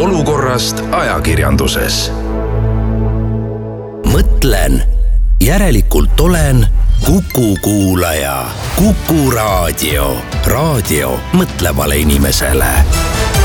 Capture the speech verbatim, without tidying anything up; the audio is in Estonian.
olukorrast ajakirjanduses. Mõtlen, järelikult olen Kuku kuulaja. Kuku raadio. Raadio mõtlevale inimesele.